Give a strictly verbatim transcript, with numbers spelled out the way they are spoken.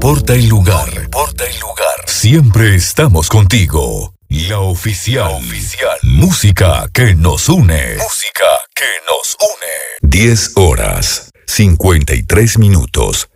importa el lugar. No importa el lugar. Siempre estamos contigo. La oficial. La oficial. Música que nos une. Música que nos une. diez horas, cincuenta y tres minutos.